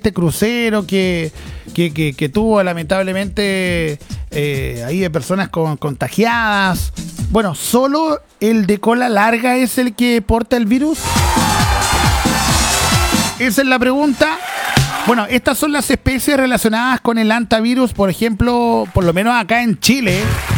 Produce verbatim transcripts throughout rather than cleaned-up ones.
este crucero que, que, que, que tuvo lamentablemente eh, ahí de personas con, contagiadas. Bueno, ¿solo el de cola larga es el que porta el virus? Esa es la pregunta. Bueno, estas son las especies relacionadas con el hantavirus, por ejemplo, por lo menos acá en Chile.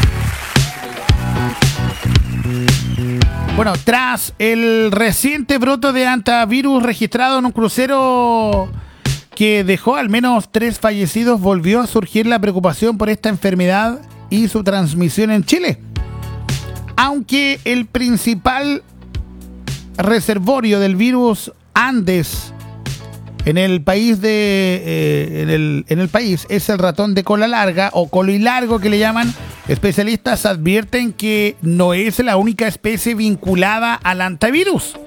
Bueno, tras el reciente brote de hantavirus registrado en un crucero que dejó al menos tres fallecidos, volvió a surgir la preocupación por esta enfermedad y su transmisión en Chile. Aunque el principal reservorio del virus Andes en el país de eh, en el, en el país es el ratón de cola larga o colilargo que le llaman, especialistas advierten que no es la única especie vinculada al hantavirus.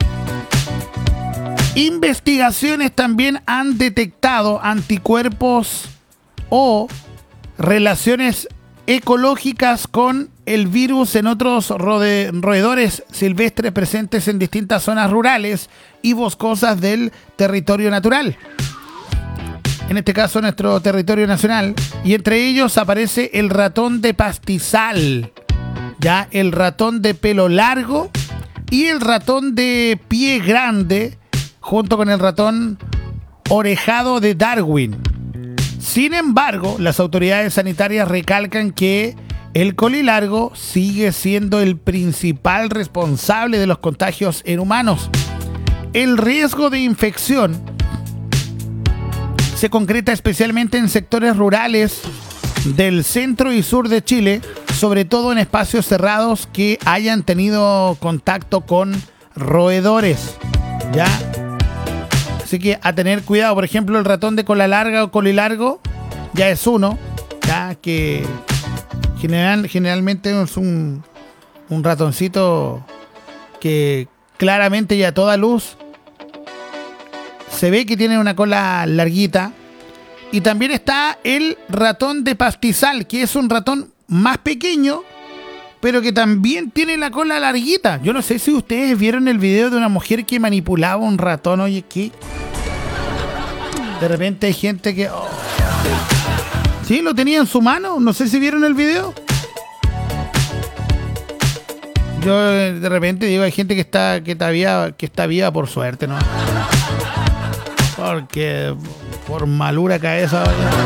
Investigaciones también han detectado anticuerpos o relaciones ecológicas con el virus en otros rode- roedores silvestres presentes en distintas zonas rurales y boscosas del territorio natural. En este caso, nuestro territorio nacional. Y entre ellos aparece el ratón de pastizal, ya el ratón de pelo largo y el ratón de pie grande, junto con el ratón orejado de Darwin. Sin embargo, las autoridades sanitarias recalcan que el colilargo sigue siendo el principal responsable de los contagios en humanos. El riesgo de infección se concreta especialmente en sectores rurales del centro y sur de Chile, sobre todo en espacios cerrados que hayan tenido contacto con roedores, ¿ya? Así que a tener cuidado. Por ejemplo, el ratón de cola larga o colilargo ya es uno, ya que general, generalmente es un, un ratoncito que claramente y a toda luz se ve que tiene una cola larguita. Y también está el ratón de pastizal, que es un ratón más pequeño, pero que también tiene la cola larguita. Yo no sé si ustedes vieron el video de una mujer que manipulaba un ratón. Oye, que de repente hay gente que... Oh. Sí, lo tenía en su mano. No sé si vieron el video. Yo de repente digo, hay gente que está, que está viva, que está viva por suerte, ¿no? Porque por malura cabeza.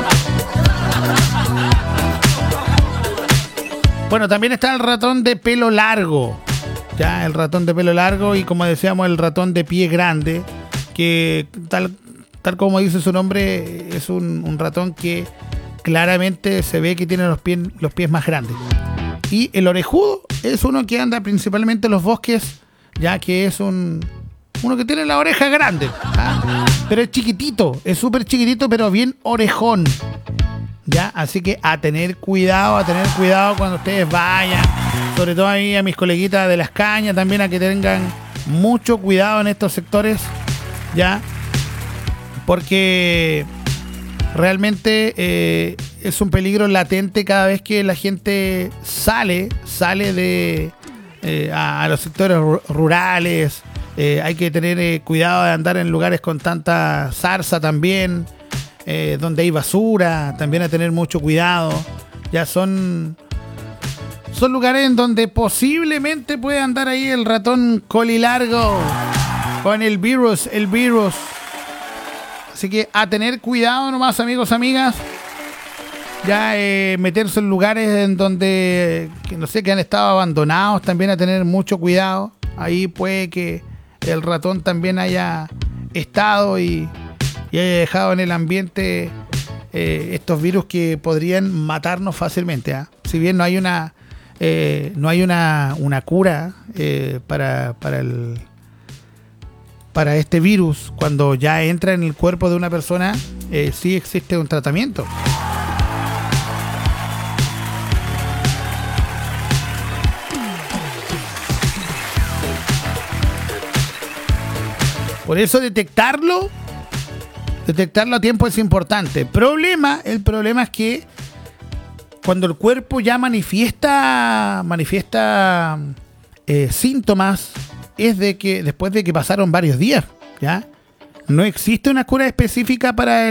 Bueno, también está el ratón de pelo largo. Ya, el ratón de pelo largo y, como decíamos, el ratón de pie grande, que tal, tal como dice su nombre, es un, un ratón que claramente se ve que tiene los pies, los pies más grandes. Y el orejudo es uno que anda principalmente en los bosques, ya que es un uno que tiene la oreja grande, ¿ah? Pero es chiquitito, es súper chiquitito, pero bien orejón. Ya, así que a tener cuidado, a tener cuidado cuando ustedes vayan. Sobre todo ahí a mis coleguitas de Las Cañas también, a que tengan mucho cuidado en estos sectores, ya, porque realmente eh, es un peligro latente cada vez que la gente sale, sale de eh, a, a los sectores rurales. Eh, hay que tener eh, cuidado de andar en lugares con tanta zarza también, eh, donde hay basura, también a tener mucho cuidado. Ya son, son lugares en donde posiblemente puede andar ahí el ratón colilargo con el virus, el virus. Así que a tener cuidado nomás, amigos, amigas. Ya eh, meterse en lugares en donde, que no sé, que han estado abandonados, también a tener mucho cuidado. Ahí puede que el ratón también haya estado y, y haya dejado en el ambiente eh, estos virus que podrían matarnos fácilmente, ¿eh? Si bien no hay una eh, no hay una, una cura eh, para, para el para este virus, cuando ya entra en el cuerpo de una persona, eh, sí existe un tratamiento. Por eso detectarlo, detectarlo a tiempo es importante. Problema, el problema es que cuando el cuerpo ya manifiesta, manifiesta eh, síntomas, es de que después de que pasaron varios días, ¿ya? No existe una cura específica para el